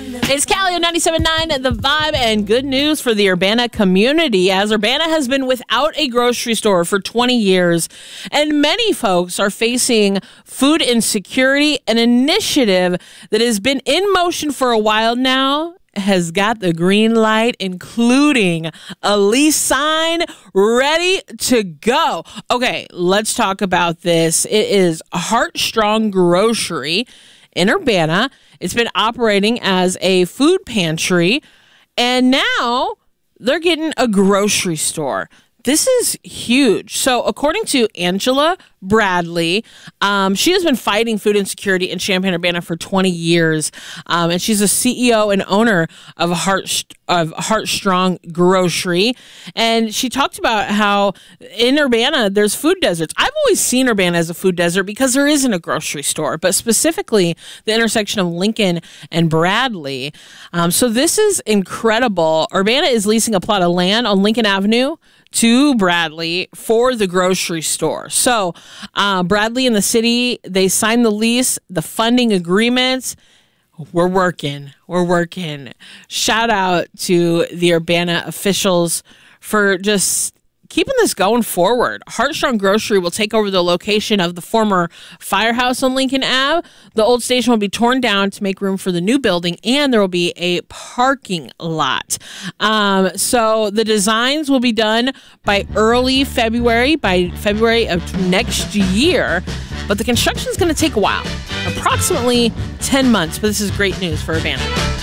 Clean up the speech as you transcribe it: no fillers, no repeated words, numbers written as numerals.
It's Callie on 97.9 The Vibe, and good news for the Urbana community, as Urbana has been without a grocery store for 20 years, and many folks are facing food insecurity. An initiative that has been in motion for a while now has got the green light, including a lease sign ready to go. Okay, let's talk about this. It is Heartstrong Grocery in Urbana. It's been operating as a food pantry, and now they're getting a grocery store. This is huge. So according to Angela Bradley, she has been fighting food insecurity in Champaign-Urbana for 20 years, and she's a CEO and owner of Heartstrong Grocery. And she talked about how in Urbana there's food deserts. I've always seen Urbana as a food desert because there isn't a grocery store, but specifically the intersection of Lincoln and Bradley. So this is incredible. Urbana is leasing a plot of land on Lincoln Avenue to Bradley for the grocery store. So Bradley and the city, they signed the lease, the funding agreements. We're working. Shout out to the Urbana officials for just keeping this going forward. Heartstrong Grocery will take over the location of the former firehouse on Lincoln Ave. The old station will be torn down to make room for the new building, and there will be a parking lot. So the designs will be done by February of next year, but the construction is going to take a while, approximately 10 months. But this is great news for Urbana.